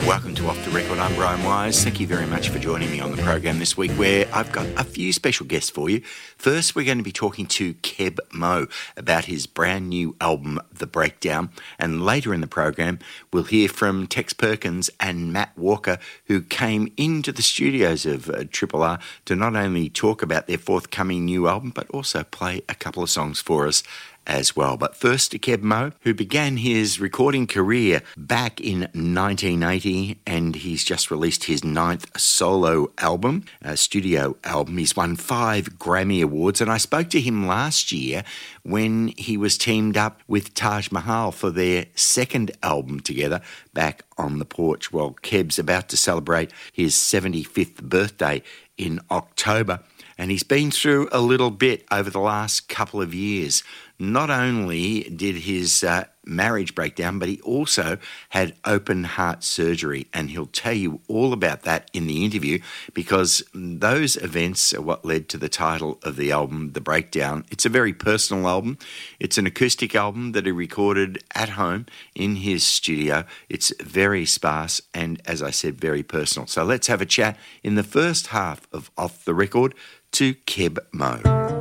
Welcome to Off the Record. I'm Brian Wise. Thank you very much for joining me on the program this week, where I've got a few special guests for you. First, we're going to be talking to Keb Mo about his brand new album, The Breakdown. And later in the program, we'll hear from Tex Perkins and Matt Walker, who came into the studios of Triple R to not only talk about their forthcoming new album, but also play a couple of songs for us as well. But first to Keb Mo, who began his recording career back in 1980, and he's just released his 9th solo album, a studio album. He's won 5 Grammy Awards, and I spoke to him last year when he was teamed up with Taj Mahal for their 2nd album together, Back on the Porch. Well, Keb's about to celebrate his 75th birthday in October, and he's been through a little bit over the last couple of years. Not only did his marriage break down, but he also had open heart surgery, and he'll tell you all about that in the interview, because those events are what led to the title of the album, The Breakdown. It's a very personal album. It's an acoustic album that he recorded at home in his studio. It's very sparse and, as I said, very personal. So let's have a chat in the first half of Off the Record to Keb Mo.